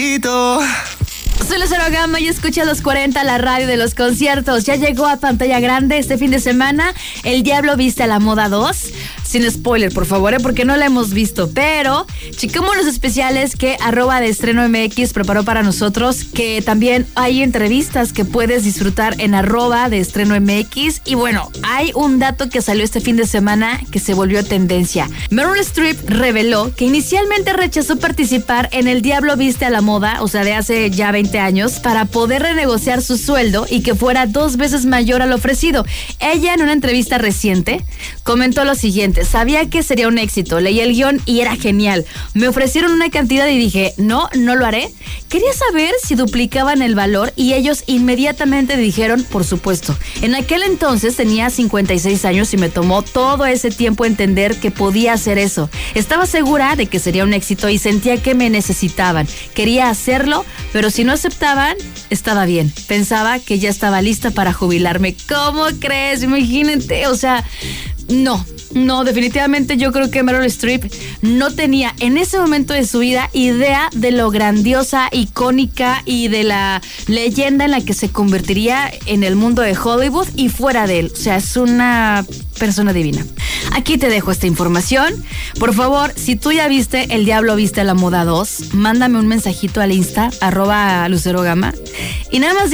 Soy Lucero Gama y escucha los 40, la radio de los conciertos. Ya llegó a pantalla grande este fin de semana El Diablo Viste a la Moda 2. Sin spoiler, por favor, porque no la hemos visto. Pero checamos los especiales que @deestreno.mx preparó para nosotros, que también hay entrevistas que puedes disfrutar en @deestreno.mx. Y bueno, hay un dato que salió este fin de semana que se volvió tendencia. Meryl Streep reveló que inicialmente rechazó participar en El Diablo Viste a la Moda, o sea, de hace ya 20 años, para poder renegociar su sueldo y que fuera 2 veces mayor al ofrecido. Ella, en una entrevista reciente, comentó lo siguiente: sabía que sería un éxito, leí el guión y era genial. Me ofrecieron una cantidad y dije, no lo haré. Quería saber si duplicaban el valor y ellos inmediatamente dijeron, por supuesto. En aquel entonces tenía 56 años y me tomó todo ese tiempo entender que podía hacer eso. Estaba segura de que sería un éxito y sentía que me necesitaban. Quería hacerlo, pero si no aceptaban, estaba bien. Pensaba que ya estaba lista para jubilarme. ¿Cómo crees? Imagínate, o sea, no, definitivamente yo creo que Meryl Streep no tenía en ese momento de su vida idea de lo grandiosa, icónica y de la leyenda en la que se convertiría en el mundo de Hollywood y fuera de él. O sea, es una persona divina. Aquí te dejo esta información. Por favor, si tú ya viste El Diablo Viste a la Moda 2, mándame un mensajito al Insta, @LuceroGama, y nada más